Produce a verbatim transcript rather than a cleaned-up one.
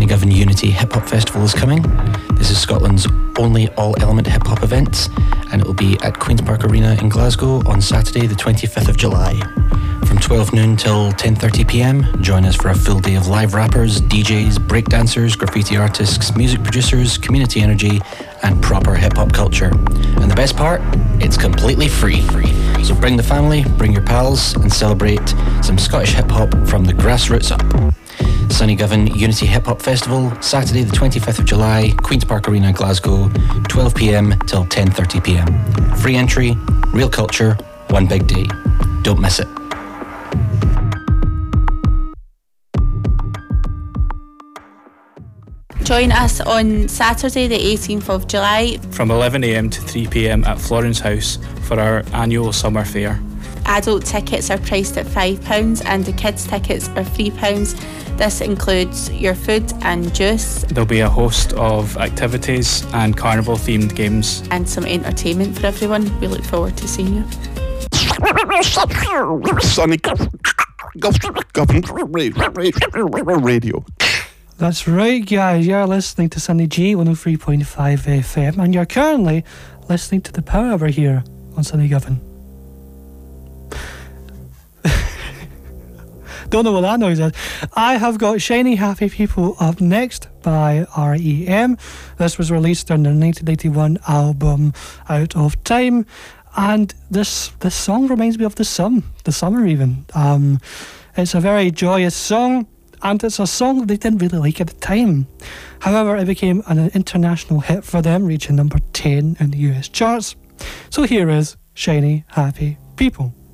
Sunnygovan Unity Hip Hop Festival is coming. This is Scotland's only all-element hip hop event, and it will be at Queen's Park Arena in Glasgow on Saturday the twenty-fifth of July. From twelve noon till ten thirty p m, join us for a full day of live rappers, D Js, breakdancers, graffiti artists, music producers, community energy, and proper hip-hop culture. And the best part? It's completely free. So bring the family, bring your pals, and celebrate some Scottish hip-hop from the grassroots up. Sunnygovan Unity Hip Hop Festival, Saturday the twenty-fifth of July, Queen's Park Arena, Glasgow, twelve p m till ten thirty p m. Free entry, real culture, one big day. Don't miss it. Join us on Saturday the eighteenth of July from eleven a m to three p m at Florence House for our annual summer fair. Adult tickets are priced at five pounds and the kids tickets are three pounds. This includes your food and juice. There'll be a host of activities and carnival themed games. And some entertainment for everyone. We look forward to seeing you. Sunnygovan Radio. That's right, guys. You're listening to Sunny G one oh three point five F M, and you're currently listening to The Power Hour here on Sunnygovan. Don't know what that noise is. I have got Shiny Happy People up next by R E M. This was released on their nineteen eighty-one album Out of Time, and this this song reminds me of the sun, the summer even. Um, it's a very joyous song. And it's a song that they didn't really like at the time. However, it became an international hit for them, reaching number ten in the U S charts. So here is Shiny Happy People.